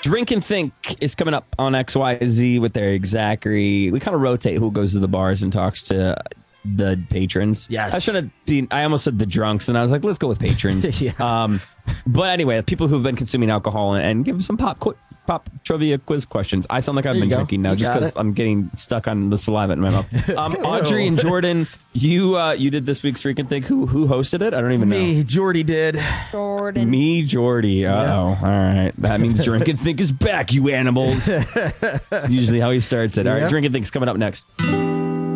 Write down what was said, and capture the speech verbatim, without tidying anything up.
Drink and Think is coming up on X Y Z with Eric Zachary. We kind of rotate who goes to the bars and talks to the patrons. Yes. I should have been, I almost said the drunks, and I was like, let's go with patrons. yeah. Um, but anyway, people who've been consuming alcohol and, and give some pop qu- pop trivia quiz questions. I sound like I've There been you go. drinking now You just got because it. I'm getting stuck on the saliva in my mouth. Um, Audrey and Jordan, you uh, you did this week's Drink and Think. Who who hosted it? I don't even know. Me, Jordy did. Jordan. Me, Jordy. Uh oh. All right. That means Drink and Think is back, you animals. That's usually how he starts it. All right. Yep. Drink and Think's coming up next.